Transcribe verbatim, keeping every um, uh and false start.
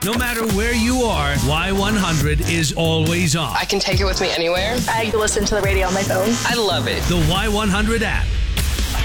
No matter where you are, Y one hundred is always on. I can take it with me anywhere. I listen to the radio on my phone. I love it. The Y one hundred app.